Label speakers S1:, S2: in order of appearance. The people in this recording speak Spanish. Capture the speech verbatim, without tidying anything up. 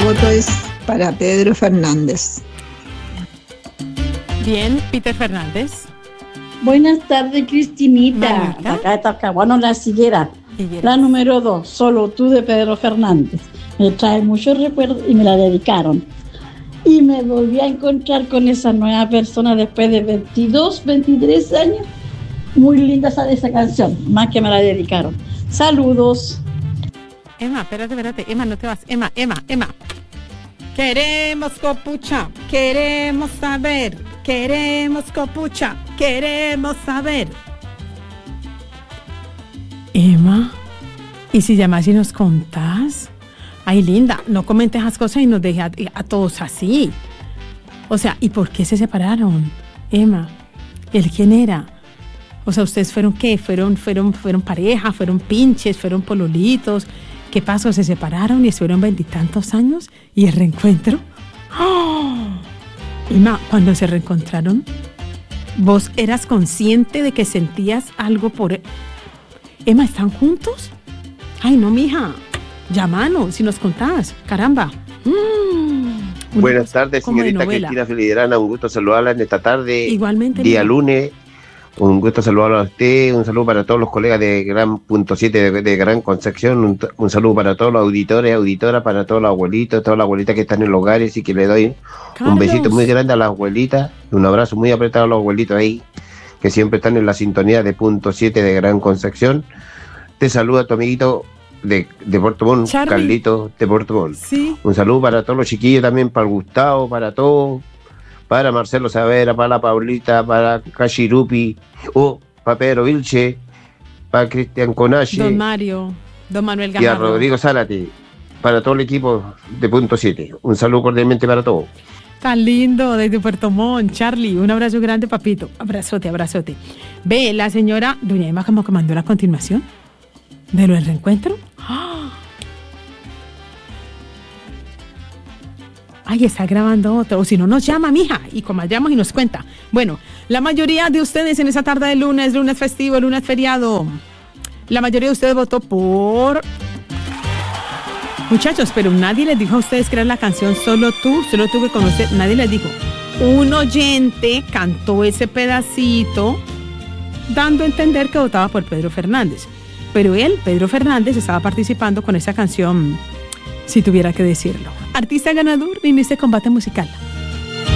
S1: voto es para Pedro Fernández.
S2: Bien, Peter Fernández.
S3: Buenas tardes, Cristinita.
S2: Manita.
S3: Acá de Talcahuano, La Siguera.
S2: Higueras.
S3: La número dos, Solo tú, de Pedro Fernández. Me trae muchos recuerdos y me la dedicaron. Y me volví a encontrar con esa nueva persona después de veintidós, veintitrés años. Muy linda esa, esa canción, más que me la dedicaron. Saludos.
S2: Emma, espérate, espérate. Emma, no te vas. Emma, Emma, Emma. Queremos copucha, queremos saber, queremos copucha, queremos saber. Emma, ¿y si llamas y nos contás? Ay, linda, no comentes esas cosas y nos dejes a, a todos así. O sea, ¿y por qué se separaron? Emma, ¿él quién era? O sea, ¿ustedes fueron qué? ¿Fueron, fueron, fueron pareja? ¿Fueron pinches? ¿Fueron pololitos? ¿Qué pasó? ¿Se separaron y estuvieron veintitantos años? ¿Y el reencuentro? ¡Oh! Emma, cuando se reencontraron, ¿vos eras consciente de que sentías algo por él? Emma, ¿están juntos? Ay, no, mija. Llámanos si nos contás. Caramba. Mm,
S4: Buenas tardes, señorita Cristina Filigrana. Un gusto saludarla en esta tarde.
S2: Igualmente.
S4: Día
S2: mija.
S4: lunes. Un gusto saludarla a usted. Un saludo para todos los colegas de Gran Punto siete de, de Gran Concepción. Un, un saludo para todos los auditores, auditoras, para todos los abuelitos, todas las abuelitas que están en los hogares y que le doy
S2: Carlos.
S4: un besito muy grande a las abuelitas. Un abrazo muy apretado a los abuelitos ahí, que siempre están en la sintonía de Punto siete de Gran Concepción. Te saluda tu amiguito de, de Puerto Montt,
S2: Charly.
S4: Carlito de Puerto Montt.
S2: Sí.
S4: Un saludo para todos los chiquillos también, para el Gustavo, para todos, para Marcelo Savera, para la Paulita, para Cachirupi, o para Pedro Vilche, para Cristian Conache
S2: Don Mario, Don Manuel
S4: y a
S2: Gamarro.
S4: Rodrigo Zárate, para todo el equipo de Punto siete. Un saludo cordialmente para todos.
S2: Tan lindo, desde Puerto Montt, Charlie. Un abrazo grande, papito. Abrazote, abrazote. Ve, la señora doña Emma como que mandó la continuación de lo del reencuentro. ¡Ah! Ay, está grabando otro. O si no, nos llama, mija, y comallamos y nos cuenta. Bueno, la mayoría de ustedes en esa tarde de lunes, lunes festivo, lunes feriado, la mayoría de ustedes votó por... Muchachos, pero nadie les dijo a ustedes que era la canción Solo tú, solo tú que conoces, nadie les dijo. Un oyente cantó ese pedacito dando a entender que votaba por Pedro Fernández. Pero él, Pedro Fernández, estaba participando con esa canción, si tuviera que decirlo. Artista ganador en este combate musical.